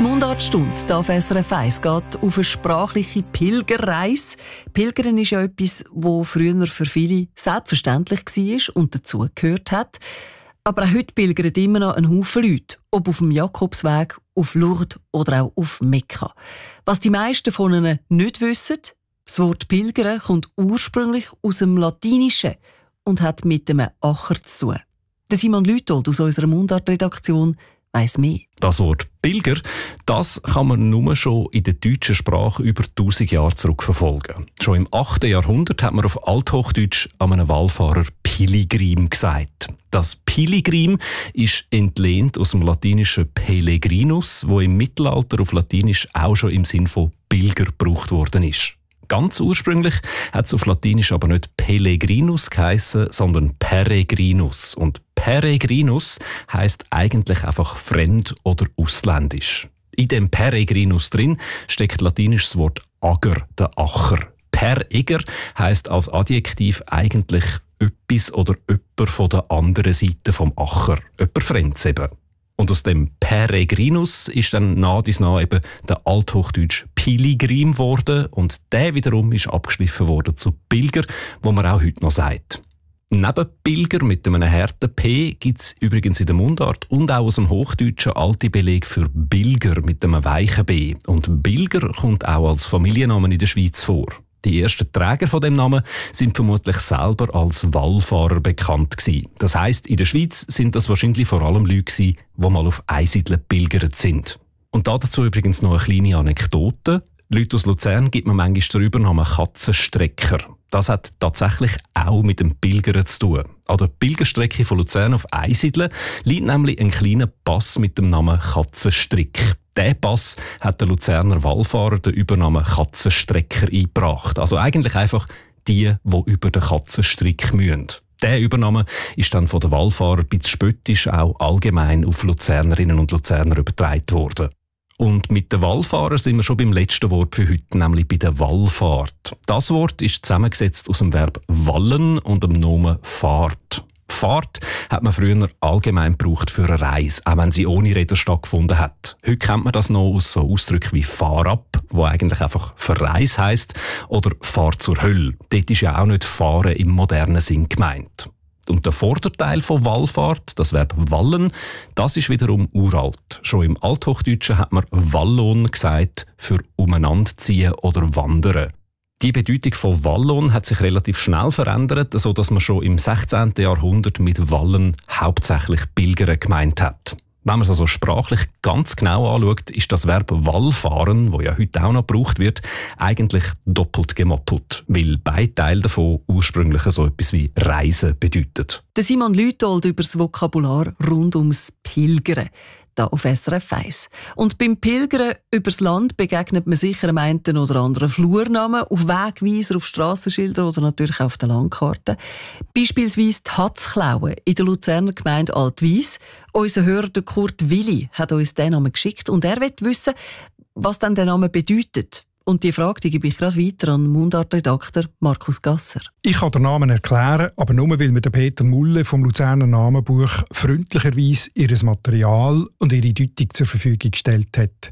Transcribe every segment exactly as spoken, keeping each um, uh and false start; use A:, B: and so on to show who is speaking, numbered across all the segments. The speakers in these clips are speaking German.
A: Mundartstunde hier auf S R F eins geht auf eine sprachliche Pilgerreise. Pilgern ist ja etwas, das früher für viele selbstverständlich war und dazugehört hat. Aber auch heute pilgern immer noch ein Haufen Leute, ob auf dem Jakobsweg, auf Lourdes oder auch auf Mekka. Was die meisten von ihnen nicht wissen, das Wort Pilgern kommt ursprünglich aus dem Latinischen und hat mit einem Acher zu tun. Der Simon Lütold aus unserer Mundart-Redaktion weiss mehr.
B: Das Wort Pilger, das kann man nur schon in der deutschen Sprache über tausend Jahre zurückverfolgen. Schon im achten Jahrhundert hat man auf Althochdeutsch an einem Wallfahrer Pilgrim gesagt. Das Pilgrim ist entlehnt aus dem latinischen Pellegrinus, wo im Mittelalter auf Latinisch auch schon im Sinn von Pilger gebraucht worden ist. Ganz ursprünglich hat es auf Latinisch aber nicht Pellegrinus geheissen, sondern Peregrinus. Und Peregrinus heisst eigentlich einfach fremd oder ausländisch. In dem Peregrinus drin steckt latinisch das Wort Ager, der Acher. Pereger heisst als Adjektiv eigentlich etwas oder jemand von der anderen Seite vom Acher. Jemand Fremdes eben. Und aus dem Peregrinus ist dann nah dies nah eben der althochdeutsch Pilgrim geworden und der wiederum ist abgeschliffen worden zu Pilger, wo man auch heute noch sagt. Neben Pilger mit einem harten P gibt es übrigens in der Mundart und auch aus dem Hochdeutschen alte Belege für Bilger mit einem weichen B. Und Bilger kommt auch als Familienname in der Schweiz vor. Die ersten Träger von dem Namen sind vermutlich selber als Wallfahrer bekannt gewesen. Das heisst, in der Schweiz sind das wahrscheinlich vor allem Leute gewesen, die mal auf Einsiedeln pilgert sind. Und dazu übrigens noch eine kleine Anekdote. Leute aus Luzern gibt man manchmal den Übernamen Katzenstrecker. Das hat tatsächlich auch mit dem Pilgern zu tun. An der Pilgerstrecke von Luzern auf Einsiedeln liegt nämlich ein kleiner Pass mit dem Namen Katzenstrick. Dieser Pass hat der Luzerner Wallfahrer den Übernamen Katzenstrecker eingebracht. Also eigentlich einfach die, die über den Katzenstrick müssen. Dieser Übername ist dann von den Wallfahrern bis spöttisch auch allgemein auf Luzernerinnen und Luzerner übertragen worden. Und mit den Wallfahrern sind wir schon beim letzten Wort für heute, nämlich bei der Wallfahrt. Das Wort ist zusammengesetzt aus dem Verb wallen und dem Nomen Fahrt. Fahrt hat man früher allgemein gebraucht für eine Reise, auch wenn sie ohne Räder stattgefunden hat. Heute kennt man das noch aus so Ausdrücken wie Fahr ab, wo eigentlich einfach Verreis heisst, oder Fahr zur Hölle. Dort ist ja auch nicht Fahren im modernen Sinn gemeint. Und der Vorderteil von Wallfahrt, das Verb wallen, das ist wiederum uralt. Schon im Althochdeutschen hat man Wallon gesagt für umeinanderziehen oder wandern. Die Bedeutung von Wallon hat sich relativ schnell verändert, so dass man schon im sechzehnten Jahrhundert mit Wallen hauptsächlich Pilgern gemeint hat. Wenn man es also sprachlich ganz genau anschaut, ist das Verb Wallfahren, das ja heute auch noch gebraucht wird, eigentlich doppelt gemoppelt, weil beide Teile davon ursprünglich so etwas wie Reisen bedeutet.
A: Der Simon Lütold über das Vokabular rund ums Pilgern. Da auf S R F eins. Und beim Pilgern übers Land begegnet man sicher dem einen oder anderen Flurnamen, auf Wegweiser, auf Strassenschildern oder natürlich auf der Landkarte. Beispielsweise die Hatzklaue in der Luzerner Gemeinde Altwies. Unser Hörer Kurt Willi hat uns diesen Namen geschickt und er will wissen, was denn der Name bedeutet. Und die Frage die gebe ich gerade weiter an Mundart-Redakteur Markus Gasser.
C: Ich kann den Namen erklären, aber nur weil mir der Peter Mulle vom Luzerner Namenbuch freundlicherweise ihr Material und ihre Deutung zur Verfügung gestellt hat.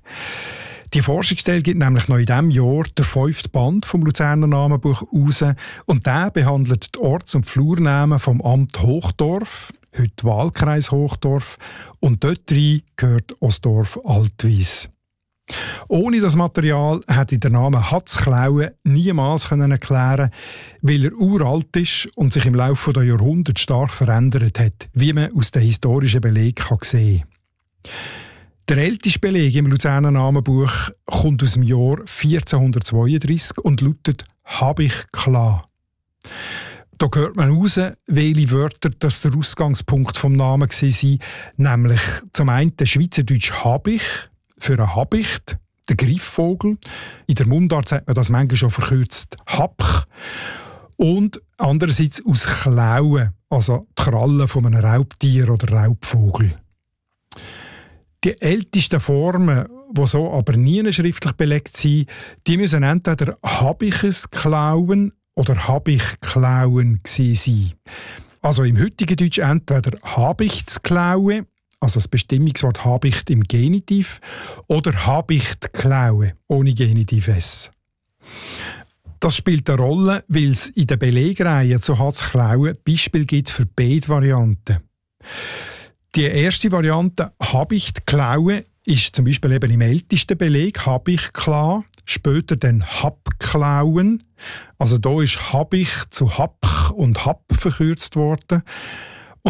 C: Die Forschungsstelle gibt nämlich noch in diesem Jahr den fünften Band vom Luzerner Namenbuch raus und der behandelt die Orts- und Flurnamen vom Amt Hochdorf, heute Wahlkreis Hochdorf, und dort rein gehört Ostdorf-Altwies. Ohne das Material hätte ich den Namen Hatzklaue niemals erklären können, weil er uralt ist und sich im Laufe der Jahrhunderte stark verändert hat, wie man aus den historischen Belegen sehen kann. Der älteste Beleg im Luzerner Namenbuch kommt aus dem Jahr vierzehnhundertzweiunddreissig und lautet «Habich klar». Da hört man raus, welche Wörter das der Ausgangspunkt vom Namen waren, nämlich zum einen Schweizerdeutsch «Habich», für einen Habicht, den Greifvogel. In der Mundart sagt man das manchmal schon verkürzt Hapch. Und andererseits aus Klauen, also die Krallen von einem Raubtier oder Raubvogel. Die ältesten Formen, die so aber nie schriftlich belegt sind, die müssen entweder Habiches Klauen oder Habichklauen gewesen sein. Also im heutigen Deutsch entweder Habichtsklaue, also das Bestimmungswort Habicht im Genitiv, oder Habicht klaue, ohne Genitiv S. Das spielt eine Rolle, weil es in der Belegreihe zu Hat's klauen Beispiel gibt für beide Varianten. Die erste Variante, Habicht klaue, ist zum Beispiel eben im ältesten Beleg Habicht klar, später dann Habklauen. Also da ist Habicht zu Hab und Hab verkürzt worden.